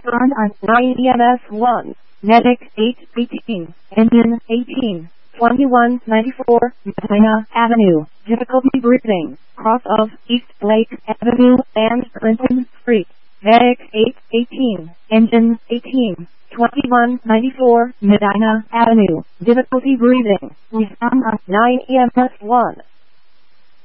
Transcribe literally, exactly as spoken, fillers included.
Respond on nine E M S one. Medic eight eighteen. Engine eighteen. twenty-one ninety-four. Medina Avenue. Difficulty breathing. Cross of East Lake Avenue and Clinton Street. Medic eight eighteen. Engine eighteen. twenty-one ninety-four. Medina Avenue. Difficulty breathing. Respond on nine E M S one.